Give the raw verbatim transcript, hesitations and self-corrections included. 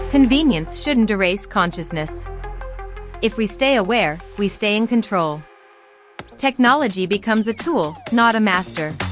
Convenience shouldn't erase consciousness. If we stay aware, we stay in control. Technology becomes a tool, not a master.